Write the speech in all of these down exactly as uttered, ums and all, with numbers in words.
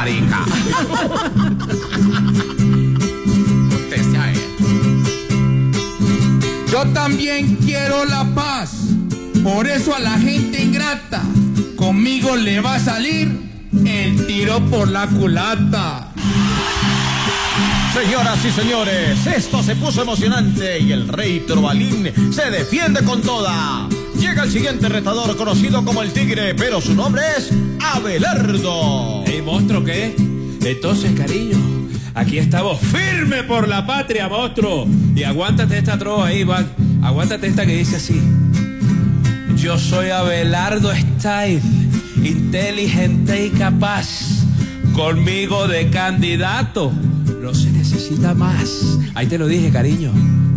marica. Conteste a él. Yo también quiero la paz, por eso a la gente ingrata, conmigo le va a salir el tiro por la culata. Señoras y señores, esto se puso emocionante y el rey Trovalín se defiende con toda. Llega el siguiente retador conocido como el Tigre, pero su nombre es Abelardo. Ey, monstruo, ¿qué? Entonces, cariño, aquí estamos firme por la patria, monstruo. Y aguántate esta trova ahí, va. Aguántate esta que dice así. Yo soy Abelardo Style, inteligente y capaz. Conmigo de candidato no se necesita más. Ahí te lo dije, cariño.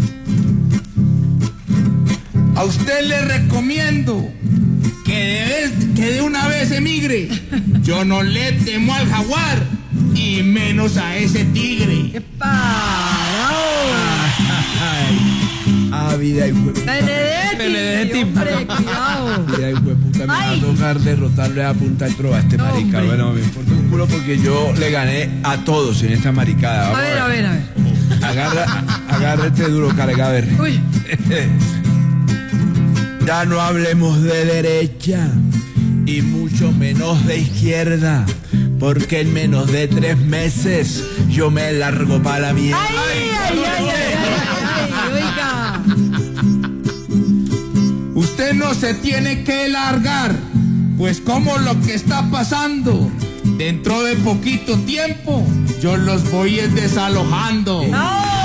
A usted le recomiendo que de, vez, que de una vez emigre. Yo no le temo al jaguar y menos a ese tigre. ¡Qué parado! Ah, vida y hueputa. Benedetti, Benedetti. hombre, cuidado. Vida y hueputa, me va a tocar derrotarle a punta de trova a este No, marica. hombre. Bueno, me importa un culo porque yo le gané a todos en esta maricada. A Vamos ver, a ver, a ver. Agarra, agarra este duro carga, a ver. Uy. Ya no hablemos de derecha y mucho menos de izquierda, porque en menos de tres meses yo me largo para la mierda. ¡Ay, ay, ay, ay, ay, ay, oiga! Usted no se tiene que largar, pues como lo que está pasando, dentro de poquito tiempo yo los voy desalojando. ¡No!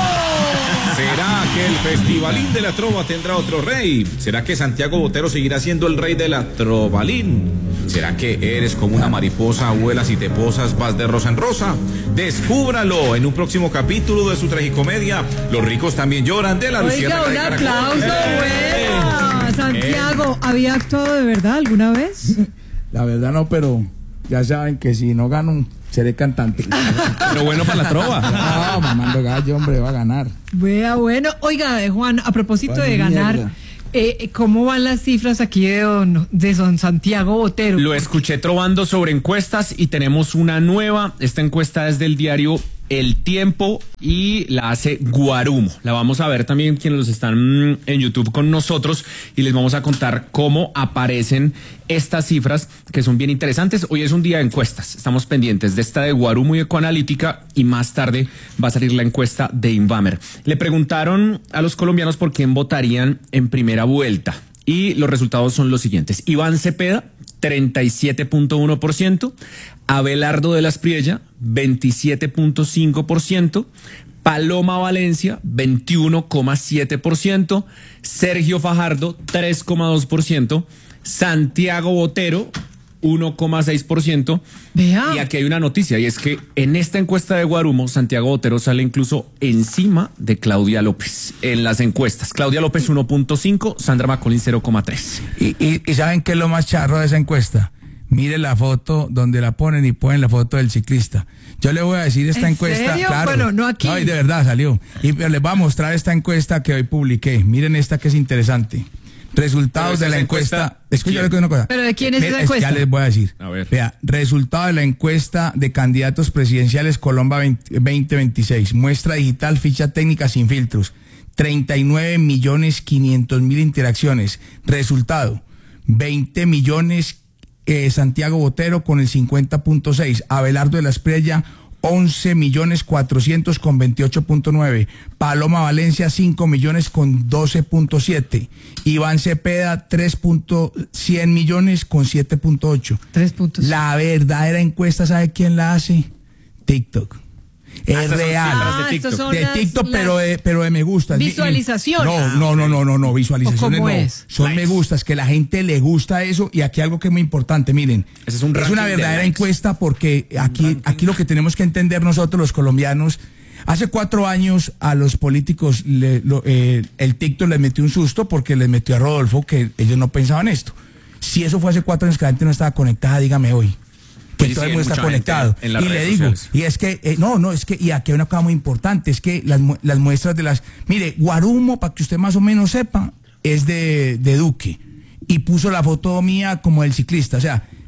¿Será que el Festivalín de la Trova tendrá otro rey? ¿Será que Santiago Botero seguirá siendo el rey de la Trovalín? ¿Será que eres como una mariposa, vuelas y te posas, vas de rosa en rosa? Descúbralo en un próximo capítulo de su tragicomedia Los ricos también lloran, de la Oiga, Luciérnaga un de Caracol. aplauso, ¡Eh! buena. Santiago, ¿había actuado de verdad alguna vez? La verdad no, pero ya saben que si no gano, seré cantante. Pero bueno para la trova. No, mamando gallo, hombre, va a ganar. Vea, bueno. Oiga, eh, Juan, a propósito Juan, de ganar, mierda. eh, ¿cómo van las cifras aquí de don, de don Santiago Botero? Lo escuché trovando sobre encuestas y tenemos una nueva. Esta encuesta es del diario El Tiempo y la hace Guarumo. La vamos a ver también quienes los están mm, en YouTube con nosotros y les vamos a contar cómo aparecen estas cifras que son bien interesantes. Hoy es un día de encuestas. Estamos pendientes de esta de Guarumo y Ecoanalítica y más tarde va a salir la encuesta de Invamer. Le preguntaron a los colombianos por quién votarían en primera vuelta y los resultados son los siguientes. Iván Cepeda, treinta y siete punto uno por ciento, Abelardo de la Espriella, veintisiete punto cinco por ciento, Paloma Valencia, veintiuno coma siete por ciento, Sergio Fajardo, tres coma dos por ciento, Santiago Botero, uno coma seis por ciento. Vea. Y aquí hay una noticia, y es que en esta encuesta de Guarumo, Santiago Botero sale incluso encima de Claudia López en las encuestas. Claudia López uno punto cinco, Sandra Macolín cero coma tres. ¿Y, y, ¿Y saben qué es lo más charro de esa encuesta? Mire la foto donde la ponen y ponen la foto del ciclista. Yo le voy a decir esta ¿En encuesta. serio? Claro, Bueno, no aquí. No, y de verdad salió. Y pero les voy a mostrar esta encuesta que hoy publiqué. Miren esta que es interesante. Resultados de la encuesta. encuesta, Escúchame una cosa. ¿Pero de quién es Mira, esa encuesta? Ya les voy a decir. A ver. Vea, resultado de la encuesta de candidatos presidenciales Colombia veinte veintiséis. Muestra digital, ficha técnica sin filtros. treinta y nueve millones quinientos mil interacciones. Resultado, veinte millones eh, Santiago Botero con el cincuenta punto seis. Abelardo de la Espriella, once millones cuatrocientos con veintiocho punto nueve. Paloma Valencia, cinco millones con doce punto siete. Iván Cepeda, tres punto cien millones con siete punto ocho. Tres puntos. La verdadera encuesta, ¿sabe quién la hace? TikTok. Es estas son real. cifras de Ah, TikTok. estos son De las- TikTok, las- pero de, pero de me gusta. Visualizaciones. No, no, no, no, no, no, visualizaciones ¿O cómo no. es? Son Likes. me gustas, que la gente le gusta eso. Y aquí algo que es muy importante, miren. Ese es un es ranking una de verdadera likes. encuesta porque aquí, aquí lo que tenemos que entender nosotros los colombianos, hace cuatro años a los políticos le- lo- eh, el TikTok les metió un susto porque les metió a Rodolfo que ellos no pensaban esto. Si eso fue hace cuatro años que la gente no estaba conectada, dígame hoy. Que Sí, todo sí, el mundo hay está mucha gente conectado. en las Y le redes digo, sociales. y es que, eh, no, no, es que, y aquí hay una cosa muy importante, es que las, mu- las muestras de las, mire, Guarumo, para que usted más o menos sepa, es de, de Duque. Y puso la foto mía como del ciclista, o sea,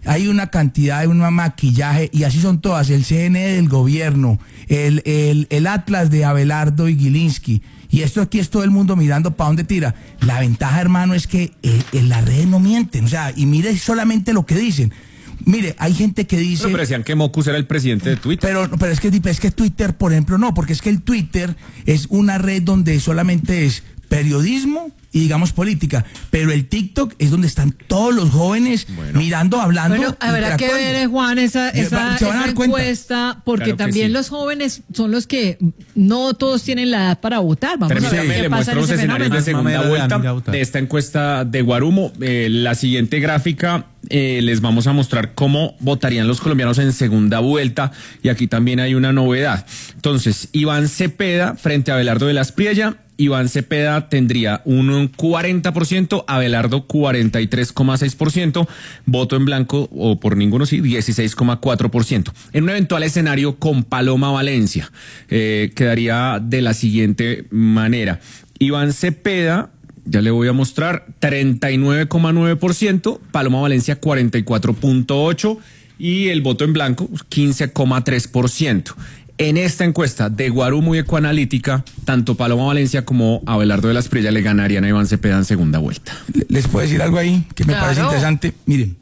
hay una cantidad de un maquillaje, y así son todas, el C N E del gobierno, el, el, el Atlas de Abelardo y Gilinski, y esto aquí es todo el mundo mirando para dónde tira. La ventaja, hermano, es que eh, en las redes no mienten, o sea, y mire solamente lo que dicen. Mire, hay gente que dice... Pero, pero decían que Mocus era el presidente de Twitter. Pero, pero es que, es que Twitter, por ejemplo, no, porque es que el Twitter es una red donde solamente es periodismo y, digamos, política, pero el TikTok es donde están todos los jóvenes bueno. mirando, hablando. Bueno, habrá que ver, eh, Juan, esa, esa, esa encuesta, porque claro también sí. los jóvenes son los que no todos tienen la edad para votar. Vamos a ver sí. qué le pasa en los ese escenarios de segunda Mamera, vuelta amiga, de esta encuesta de Guarumo. Eh, la siguiente gráfica eh, les vamos a mostrar cómo votarían los colombianos en segunda vuelta, y aquí también hay una novedad. Entonces, Iván Cepeda frente a Abelardo de las Priella. Iván Cepeda tendría un cuarenta por ciento, Abelardo cuarenta y tres coma seis por ciento, voto en blanco o por ninguno sí, dieciséis coma cuatro por ciento. En un eventual escenario con Paloma Valencia, eh, quedaría de la siguiente manera. Iván Cepeda, ya le voy a mostrar, treinta y nueve coma nueve por ciento, Paloma Valencia cuarenta y cuatro punto ocho por ciento y el voto en blanco quince coma tres por ciento. En esta encuesta de Guarumo y Ecoanalítica, tanto Paloma Valencia como Abelardo de las Priella le ganarían a Iván Cepeda en segunda vuelta. Les puedo decir algo ahí que me claro. parece interesante. Miren,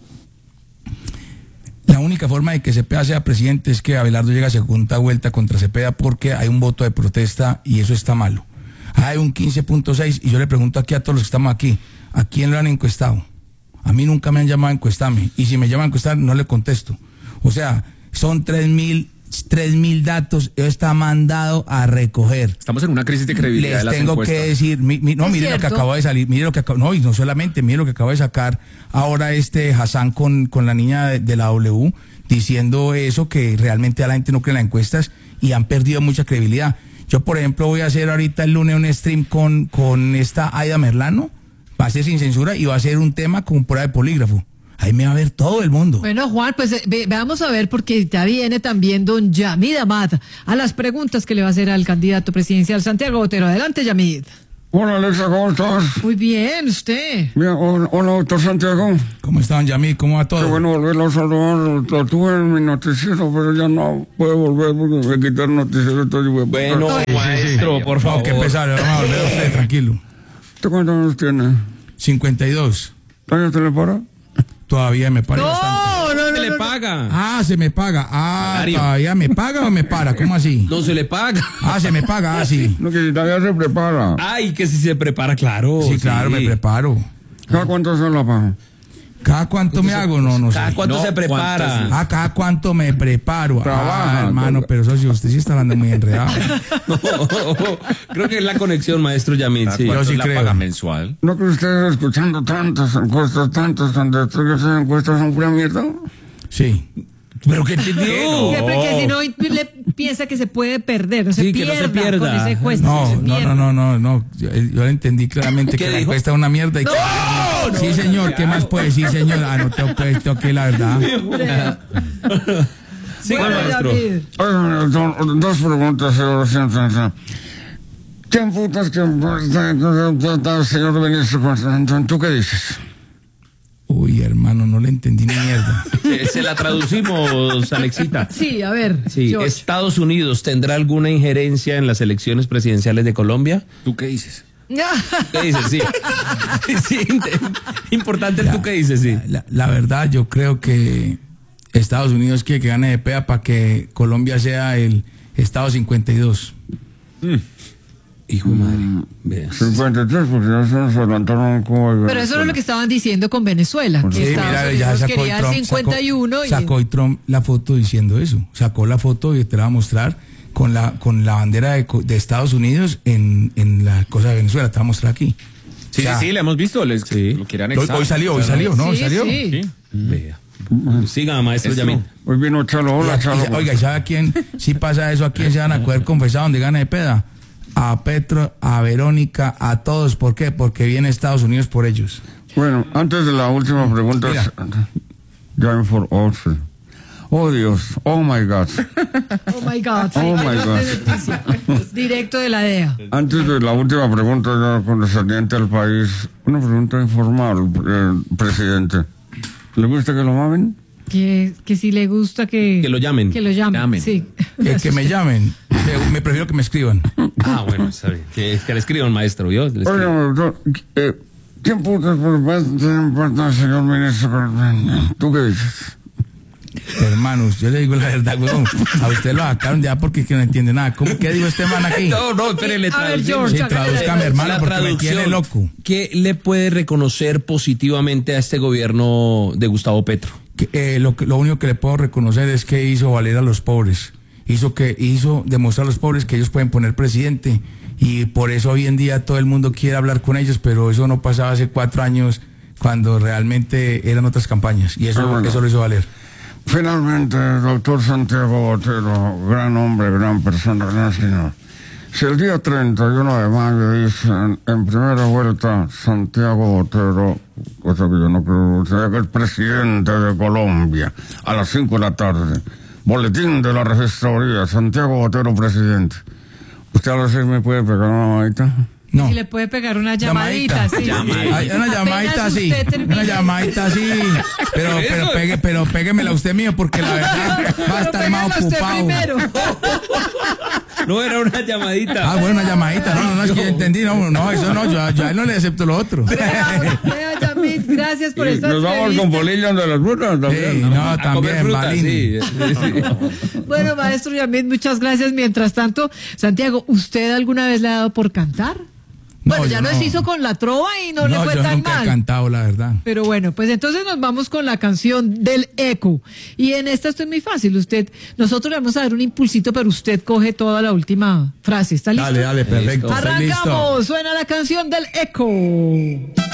la única forma de que Cepeda sea presidente es que Abelardo llegue a segunda vuelta contra Cepeda, porque hay un voto de protesta y eso está malo. Hay un quince punto seis y yo le pregunto aquí a todos los que estamos aquí, ¿a quién lo han encuestado? A mí nunca me han llamado a encuestarme, y si me llaman a encuestar no le contesto. O sea, son tres mil tres mil datos, eso está mandado a recoger. Estamos en una crisis de credibilidad. Les de las tengo encuestas. que decir, mi, mi, no, mire lo que acaba de salir, mire lo que acaba, no, y no solamente, mire lo que acaba de sacar ahora este Hassan con, con la niña de, de la W, diciendo eso, que realmente a la gente no cree en las encuestas y han perdido mucha credibilidad. Yo, por ejemplo, voy a hacer ahorita el lunes un stream con, con esta Aida Merlano, va a ser sin censura y va a ser un tema con prueba de polígrafo. Ahí me va a ver todo el mundo. Bueno, Juan, pues eh, ve, vamos a ver, porque ya viene también don Yamid Amad a las preguntas que le va a hacer al candidato presidencial Santiago Botero. Adelante, Yamid. Hola, Alexa, ¿cómo estás? Muy bien, ¿usted? Bien, hola, hola, doctor Santiago. ¿Cómo están, Yamid? ¿Cómo va todo? Qué bueno volverlo a saludar. Lo tuve en mi noticiero, pero ya no puedo volver porque me quitaron el noticiero. Entonces voy a Bueno, pasar. maestro, por favor. No, qué pesar, vamos a volver a usted, tranquilo. ¿Usted cuántos años tiene? cincuenta y dos. ¿Años te le para? Todavía me paga No, bastante. no, no, Se le no, no. paga. Ah, se me paga. Ah, Salario. ¿todavía me paga o me para? ¿Cómo así? No se le paga. Ah, se me paga, ah, sí. No, que todavía se prepara. Ay, que si se prepara, claro. Sí, claro, me preparo. ¿Cada cuánto se la paga? ¿Cada cuánto me hago? No, no sé. ¿Cada cuánto No, se prepara? ¿cuántos? Ah, ¿cada cuánto me preparo? Trabaja, Ah, hermano, todo. pero socio, usted sí está hablando muy enredado. No, creo que es la conexión, maestro Yamid, sí. Yo ¿Cuánto sí es la creo. paga mensual? ¿No que usted escuchando tantas encuestas, tantas, tantas, esas encuestas son pura mierda? Sí. ¿Pero qué entendió? Que, porque si no le piensa que se puede perder, no se Sí, que no pierda se pierda. con esa encuesta. No, se no, pierda. no, no, no, no. Yo, yo le entendí claramente ¿Qué que la dijo? encuesta es una mierda. Y que- sí, señor, ¿qué más puede decir, señor? Ah, no tengo que tengo que la verdad. Sí, Bueno, maestro. Yamid. Oigan, do- dos preguntas, señor. señor. ¿Quién putas que señor ministro? ¿Tú qué dices? Uy, hermano, no le entendí ni mierda. Se, se la traducimos, Alexita. Sí, a ver. Sí, George. ¿Estados Unidos tendrá alguna injerencia en las elecciones presidenciales de Colombia? ¿Tú qué dices? ¿Qué dices? Sí. Sí, importante el tú qué dices, sí. La, la verdad, yo creo que Estados Unidos quiere que gane de pea para que Colombia sea el Estado cincuenta y dos. Hijo de madre. Vea. cincuenta y tres, porque ya se nos adelantaron como... Pero eso es lo que estaban diciendo con Venezuela, que Sí, Estados mira, Unidos ya sacó quería y Trump, cincuenta y uno sacó, y... sacó y Trump la foto diciendo eso. Sacó la foto y te la va a mostrar con la con la bandera de, co- de Estados Unidos en, en la cosa de Venezuela. Te va a mostrar aquí. Sí, O sea, sí, sí, le hemos visto. Les, Lo quiere Hoy, anexar. hoy salió, hoy salió, ¿no? Hoy Sí, salió. sí. Sí. Vea. Siga, maestro Esto- Yamid. Hoy vino Chalo, Y hola aquí- Chalo. y- oiga, ¿y sabe a quién? Si pasa eso, ¿a quién se van a poder confesar donde gana de peda? A Petro, a Verónica, a todos. ¿Por qué? Porque viene Estados Unidos por ellos. Bueno, antes de la última pregunta, Mira. Time for Orfe. Oh Dios, oh my God. Oh my God. sí, Oh, my hay God. de noticia. Directo de la D E A. Antes de la última pregunta, ya condescendiente al país, una pregunta informal, eh, presidente. ¿Le gusta que lo mamen? Que, que si le gusta que... Que lo llamen. Que lo llamen, Llamen. sí. Que, que me llamen. Me, me prefiero que me escriban. Ah, bueno, está bien. Que, que le escriban, maestro, ¿vio? Le escriban. Oiga, doctor, eh, ¿quién putas por importa, señor ministro? ¿Tú qué dices? Hermanos, yo le digo la verdad, weón. A usted lo sacaron ya porque que no entiende nada. ¿Cómo que dijo este man aquí? No, no, espérele, A ver, traducción. George, Sí, tradúzcame, hermano, La porque me traducción. tiene loco. ¿Qué le puede reconocer positivamente a este gobierno de Gustavo Petro? Que, eh, lo, que- lo único que le puedo reconocer es que hizo valer a los pobres. Hizo que hizo demostrar a los pobres que ellos pueden poner presidente. Y por eso hoy en día todo el mundo quiere hablar con ellos, pero eso no pasaba hace cuatro años cuando realmente eran otras campañas. Y eso, Ah, bueno. eso lo hizo valer. Finalmente, doctor Santiago Botero, gran hombre, gran persona, gran señor. Si el día treinta y uno de mayo dicen en primera vuelta Santiago Botero, cosa que yo no creo, o sea, que es presidente de Colombia, a las cinco de la tarde, boletín de la registraduría, Santiago Botero presidente. ¿Usted a las seis me puede pegar una mamadita? No. Si le puede pegar una llamadita, sí. Ay, una llamadita Apenas así, usted termine. una llamadita así, pero pero pegue, pero péguemela usted mío porque la verdad va a estar más Pégala usted ocupado. primero. No, era una llamadita. Ah, bueno, una llamadita, no, no, no, es que yo entendí, no, no, eso no, yo, yo a él no le acepto lo otro. Vea, vea, Yamit, gracias por Y esta nos vamos con entrevista. bolillas de las frutas también. Sí, ¿no? no, A comer también, fruta, Balín. sí. sí. Bueno, maestro Yamit, muchas gracias. Mientras tanto, Santiago, ¿usted alguna vez le ha dado por cantar? No, Bueno, yo ya lo no. hizo con la trova y no, le No, fue yo tan nunca he mal. cantado, la verdad. Pero bueno, pues entonces nos vamos con la canción del eco. Y en esta esto es muy fácil. Usted, nosotros le vamos a dar un impulsito, pero usted coge toda la última frase. ¿Está listo? Dale, dale, perfecto. Estoy listo. Arrancamos. Suena la canción del eco.